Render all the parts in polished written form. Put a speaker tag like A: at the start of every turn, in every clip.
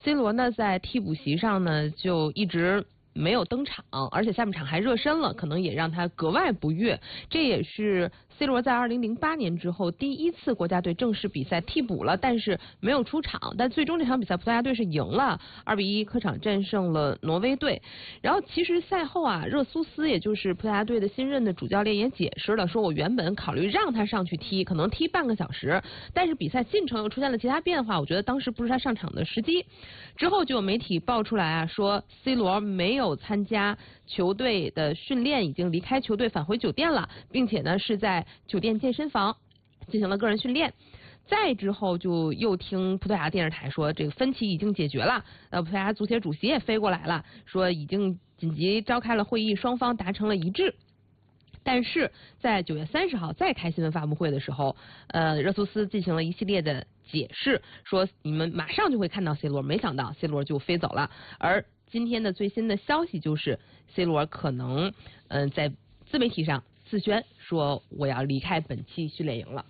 A: C 罗呢在替补席上呢就一直没有登场，而且下半场还热身了，可能也让他格外不悦。这也是 C 罗在2008年之后第一次国家队正式比赛替补了，但是没有出场。但最终这场比赛葡萄牙队是赢了，2-1客场战胜了挪威队。然后其实赛后啊，热苏斯也就是葡萄牙队的新任的主教练也解释了，说我原本考虑让他上去踢，可能踢半个小时，但是比赛进程又出现了其他变化，我觉得当时不是他上场的时机。之后就有媒体爆出来啊，说 C 罗没有参加球队的训练，已经离开球队返回酒店了，并且呢是在酒店健身房进行了个人训练。再之后就又听葡萄牙电视台说，这个分歧已经解决了，葡萄牙足协主席也飞过来了，说已经紧急召开了会议，双方达成了一致。但是在9月30号再开新闻发布会的时候，热苏斯进行了一系列的解释，说你们马上就会看到 C 罗，没想到 C 罗就飞走了。而今天的最新的消息就是 C 罗可能在自媒体上自宣说我要离开本期训练营了。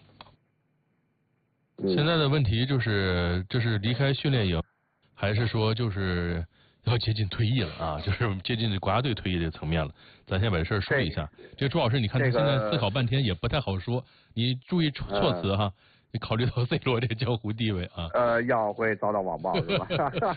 B: 现在的问题就是，这是离开训练营，还是说就是要接近退役了啊？就是接近国家队退役这个层面了。咱先把这事儿说一下。这朱老师，你看他现在思考半天也不太好说，你注意措辞哈。你考虑到 C 罗这个江湖地位啊。
C: 要会遭到网暴是吧？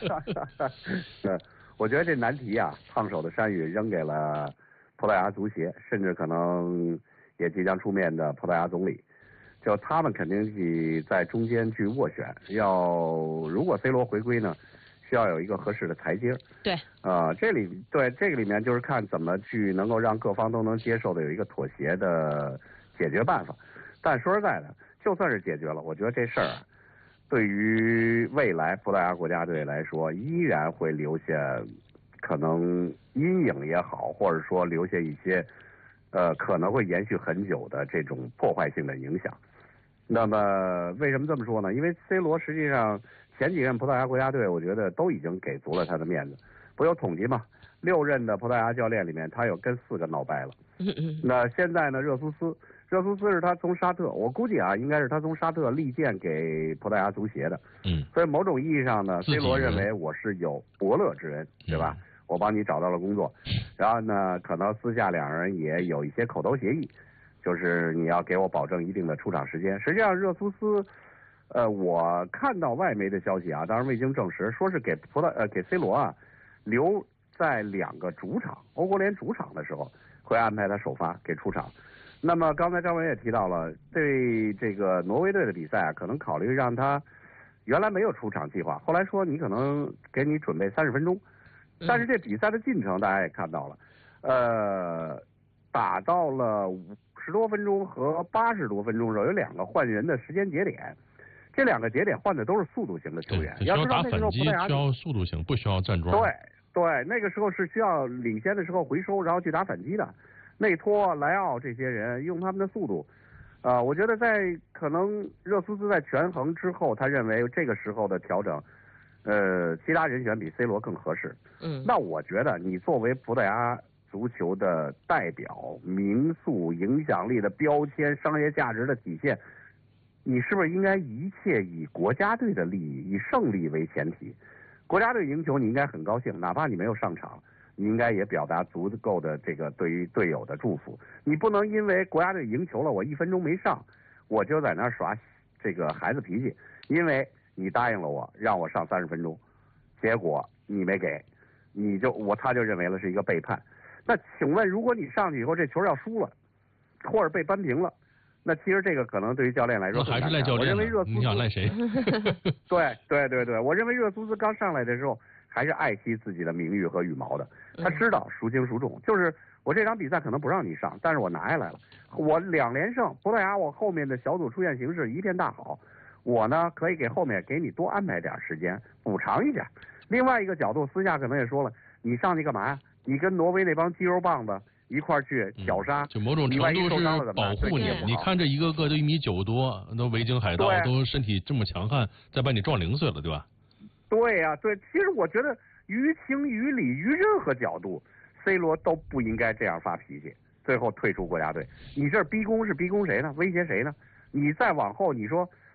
C: 我觉得这难题啊，烫手的山芋扔给了葡萄牙足协，甚至可能也即将出面的葡萄牙总理。就他们肯定去在中间去斡旋，如果 C 罗回归呢，需要有一个合适的台阶。
A: 对。
C: 这个里面就是看怎么去能够让各方都能接受的有一个妥协的解决办法。但说实在的，就算是解决了，我觉得这事儿对于未来葡萄牙国家队来说，依然会留下可能阴影也好，或者说留下一些可能会延续很久的这种破坏性的影响。那么为什么这么说呢？因为 C 罗实际上前几任葡萄牙国家队，我觉得都已经给足了他的面子。不有统计嘛，6任的葡萄牙教练里面，他有跟4个闹掰了。那现在呢，热苏斯是他从沙特，我估计啊，应该是他从沙特力荐给葡萄牙足协的。所以某种意义上呢 ，C 罗认为我是有伯乐之恩，对吧？我帮你找到了工作，然后呢，可能私下两人也有一些口头协议。就是你要给我保证一定的出场时间。实际上，热苏斯，我看到外媒的消息啊，当然未经证实，说是给C 罗啊留在2个主场，欧国联主场的时候会安排他首发给出场。那么刚才张文也提到了，对这个挪威队的比赛啊，可能考虑让他原来没有出场计划，后来说你可能给你准备30分钟，但是这比赛的进程大家也看到了，打到了50多分钟和80多分钟的时候，有2个换人的时间节点，这2个节点换的都是速度型的球员。
B: 需要打反击，需要速度型，不需要站桩。
C: 对，那个时候是需要领先的时候回收，然后去打反击的。内托、莱奥这些人用他们的速度，我觉得在可能热苏斯在权衡之后，他认为这个时候的调整，其他人选比 C 罗更合适。那我觉得你作为葡萄牙足球的代表、名宿、影响力的标签、商业价值的体现，你是不是应该一切以国家队的利益、以胜利为前提？国家队赢球你应该很高兴，哪怕你没有上场，你应该也表达足够的这个对于队友的祝福。你不能因为国家队赢球了，我1分钟没上，我就在那儿耍这个孩子脾气，因为你答应了我，让我上30分钟，结果你没给，他就认为了是一个背叛。那请问，如果你上去以后这球要输了，或者被扳平了，那其实这个可能对于教练来说，
B: 那还是赖教练。你想赖谁？
C: 对，我认为热苏斯刚上来的时候还是爱惜自己的名誉和羽毛的，他知道孰轻孰重，就是我这场比赛可能不让你上，但是我拿下来了，我2连胜，葡萄牙我后面的小组出线形势一片大好，我呢可以后面给你多安排点时间，补偿一点。另外一个角度，私下可能也说了，你上去干嘛呀？你跟挪威那帮肌肉棒子一块去绞杀，
B: 就某种程度是保护你。你看这一个个都1.9米多，都维京海盗，都身体这么强悍，再把你撞0岁了，对吧？
C: 对呀，对。其实我觉得于情于理于任何角度 ，C 罗都不应该这样发脾气，最后退出国家队。你这逼宫是逼宫谁呢？威胁谁呢？你再往后，你说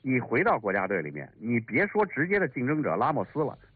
C: 你回到国家队里面，你别说直接的竞争者拉莫斯了。